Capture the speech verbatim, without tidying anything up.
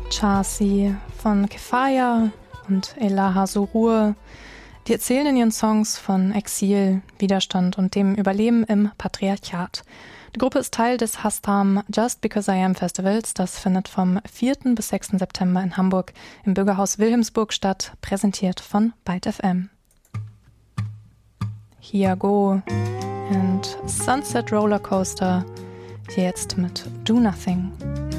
Charsi von Kefaya und Elaha Surur. Die erzählen in ihren Songs von Exil, Widerstand und dem Überleben im Patriarchat. Die Gruppe ist Teil des Hastam Just Because I Am Festivals. Das findet vom vierten bis sechsten September in Hamburg im Bürgerhaus Wilhelmsburg statt, präsentiert von Byte F M. Hiago und Sunset Rollercoaster, hier jetzt mit Do Nothing.